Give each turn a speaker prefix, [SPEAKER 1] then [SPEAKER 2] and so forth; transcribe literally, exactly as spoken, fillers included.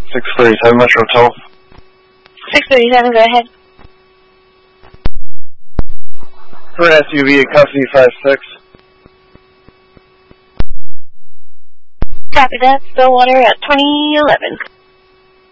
[SPEAKER 1] six thirty-seven Metro twelve.
[SPEAKER 2] six thirty-seven, go ahead.
[SPEAKER 1] For an S U V at custody five six.
[SPEAKER 2] Copy that, Stillwater at twenty eleven.